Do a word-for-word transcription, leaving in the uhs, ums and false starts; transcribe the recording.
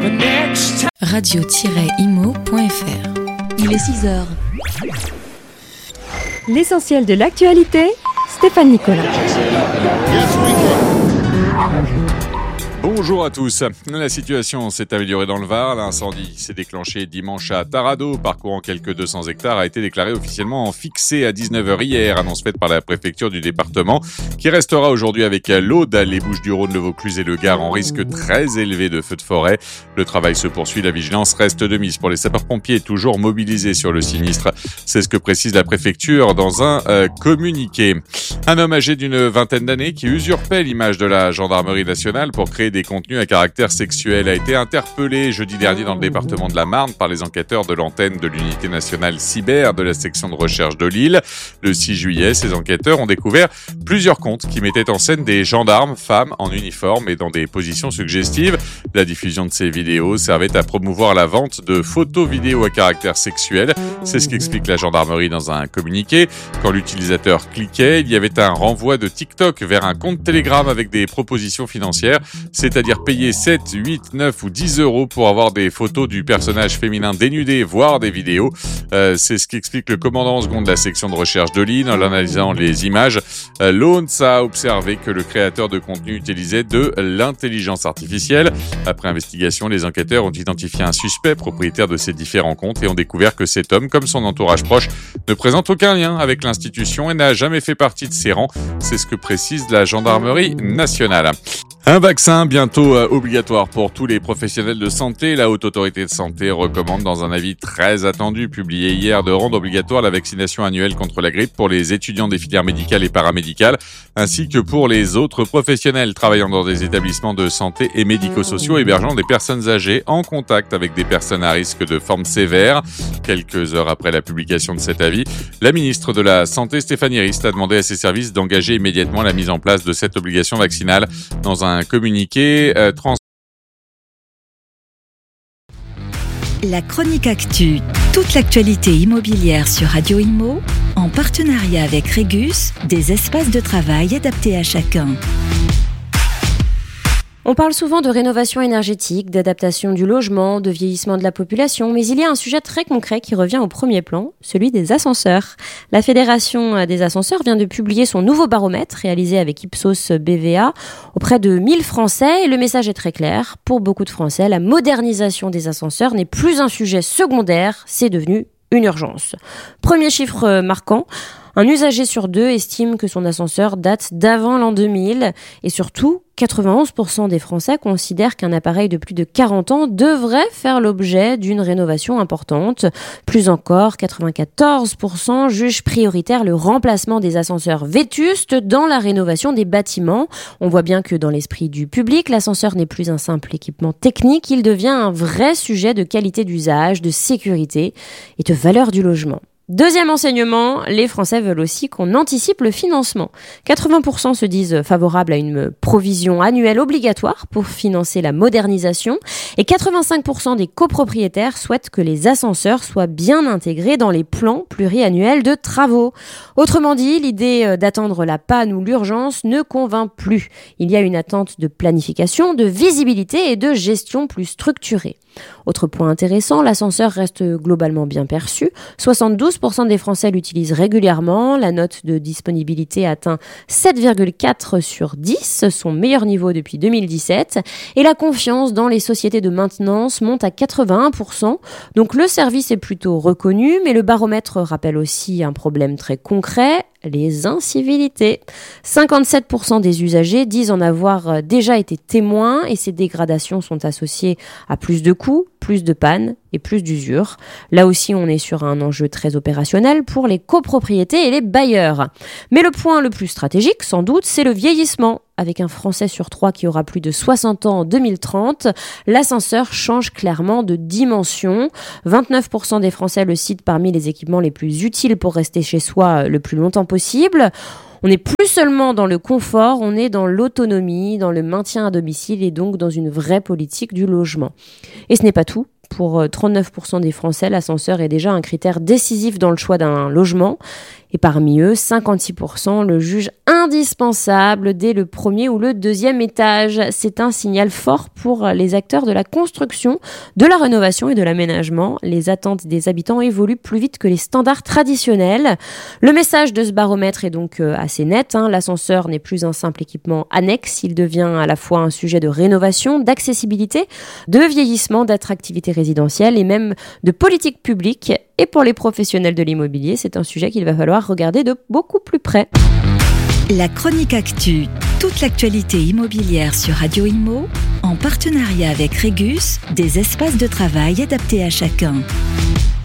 radio tiret imo point f r. Il est six heures. L'essentiel de l'actualité, Stéphane Nicolas. Bonjour à tous. La situation s'est améliorée dans le Var. L'incendie s'est déclenché dimanche à Taradot, parcourant quelques deux cents hectares, a été déclaré officiellement en fixé à dix-neuf heures hier, annonce faite par la préfecture du département, qui restera aujourd'hui avec l'Aude, les Bouches-du-Rhône, le Vaucluse et le Gard en risque très élevé de feux de forêt. Le travail se poursuit, la vigilance reste de mise pour les sapeurs-pompiers toujours mobilisés sur le sinistre. C'est ce que précise la préfecture dans un euh, communiqué. Un homme âgé d'une vingtaine d'années qui usurpait l'image de la gendarmerie nationale pour créer des contenus à caractère sexuel a été interpellé jeudi dernier dans le département de la Marne par les enquêteurs de l'antenne de l'unité nationale cyber de la section de recherche de Lille. Le six juillet, ces enquêteurs ont découvert plusieurs comptes qui mettaient en scène des gendarmes, femmes en uniforme et dans des positions suggestives. La diffusion de ces vidéos servait à promouvoir la vente de photos vidéo à caractère sexuel. C'est ce qu'explique la gendarmerie dans un communiqué. Quand l'utilisateur cliquait, il y avait un renvoi de TikTok vers un compte Telegram avec des propositions financières, c'est-à-dire payer sept, huit, neuf ou dix euros pour avoir des photos du personnage féminin dénudé, voire des vidéos. Euh, c'est ce qu'explique le commandant en seconde de la section de recherche de Lille. En analysant les images, euh, l'O N S a observé que le créateur de contenu utilisait de l'intelligence artificielle. Après investigation, les enquêteurs ont identifié un suspect propriétaire de ces différents comptes et ont découvert que cet homme, comme son entourage proche, ne présente aucun lien avec l'institution et n'a jamais fait partie de ses rangs. C'est ce que précise la gendarmerie nationale. Un vaccin bientôt euh, obligatoire pour tous les professionnels de santé. La Haute Autorité de Santé recommande dans un avis très attendu publié hier de rendre obligatoire la vaccination annuelle contre la grippe pour les étudiants des filières médicales et paramédicales, ainsi que pour les autres professionnels travaillant dans des établissements de santé et médico-sociaux hébergeant des personnes âgées en contact avec des personnes à risque de forme sévère. Quelques heures après la publication de cet avis, la ministre de la Santé, Stéphanie Rist, a demandé à ses services d'engager immédiatement la mise en place de cette obligation vaccinale dans un Un communiqué euh, trans. La chronique actu, toute l'actualité immobilière sur Radio Imo, en partenariat avec Régus, des espaces de travail adaptés à chacun. On parle souvent de rénovation énergétique, d'adaptation du logement, de vieillissement de la population, mais il y a un sujet très concret qui revient au premier plan, celui des ascenseurs. La Fédération des ascenseurs vient de publier son nouveau baromètre réalisé avec Ipsos B V A auprès de mille Français et le message est très clair. Pour beaucoup de Français, la modernisation des ascenseurs n'est plus un sujet secondaire, c'est devenu une urgence. Premier chiffre marquant, un usager sur deux estime que son ascenseur date d'avant l'an deux mille et surtout, quatre-vingt-onze pour cent des Français considèrent qu'un appareil de plus de quarante ans devrait faire l'objet d'une rénovation importante. Plus encore, quatre-vingt-quatorze pour cent jugent prioritaire le remplacement des ascenseurs vétustes dans la rénovation des bâtiments. On voit bien que dans l'esprit du public, l'ascenseur n'est plus un simple équipement technique, il devient un vrai sujet de qualité d'usage, de sécurité et de valeur du logement. Deuxième enseignement, les Français veulent aussi qu'on anticipe le financement. quatre-vingts pour cent se disent favorables à une provision annuelle obligatoire pour financer la modernisation et quatre-vingt-cinq pour cent des copropriétaires souhaitent que les ascenseurs soient bien intégrés dans les plans pluriannuels de travaux. Autrement dit, l'idée d'attendre la panne ou l'urgence ne convainc plus. Il y a une attente de planification, de visibilité et de gestion plus structurée. Autre point intéressant, l'ascenseur reste globalement bien perçu. soixante-douze pour cent des Français l'utilisent régulièrement. La note de disponibilité atteint sept virgule quatre sur dix, son meilleur niveau depuis deux mille dix-sept. Et la confiance dans les sociétés de maintenance monte à quatre-vingt-un pour cent. Donc le service est plutôt reconnu, mais le baromètre rappelle aussi un problème très concret, les incivilités. cinquante-sept pour cent des usagers disent en avoir déjà été témoins et ces dégradations sont associées à plus de coûts, plus de pannes et plus d'usure. Là aussi, on est sur un enjeu très opérationnel pour les copropriétés et les bailleurs. Mais le point le plus stratégique, sans doute, c'est le vieillissement. Avec un Français sur trois qui aura plus de soixante ans en deux mille trente, l'ascenseur change clairement de dimension. vingt-neuf pour cent des Français le citent parmi les équipements les plus utiles pour rester chez soi le plus longtemps possible. On n'est plus seulement dans le confort, on est dans l'autonomie, dans le maintien à domicile et donc dans une vraie politique du logement. Et ce n'est pas tout. Pour trente-neuf pour cent des Français, l'ascenseur est déjà un critère décisif dans le choix d'un logement. Et parmi eux, cinquante-six pour cent le jugent indispensable dès le premier ou le deuxième étage. C'est un signal fort pour les acteurs de la construction, de la rénovation et de l'aménagement. Les attentes des habitants évoluent plus vite que les standards traditionnels. Le message de ce baromètre est donc assez net, hein. L'ascenseur n'est plus un simple équipement annexe. Il devient à la fois un sujet de rénovation, d'accessibilité, de vieillissement, d'attractivité résidentielle et même de politique publique. Et pour les professionnels de l'immobilier, c'est un sujet qu'il va falloir regarder de beaucoup plus près. La Chronique Actu, toute l'actualité immobilière sur Radio Imo, en partenariat avec Régus, des espaces de travail adaptés à chacun.